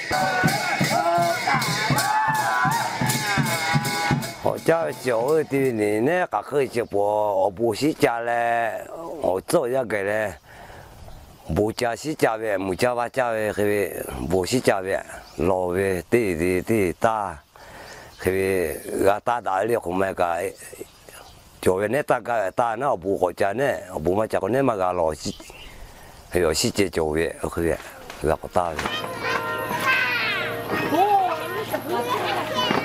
我家小的呢，那个可以直播，我不是家嘞，我做一个嘞，不家是家的，不家话家的，是不是家的，老的对大，是个大的后面个，就那大那不好家呢，不嘛家个那么个老是，还有细节就的，是个大的。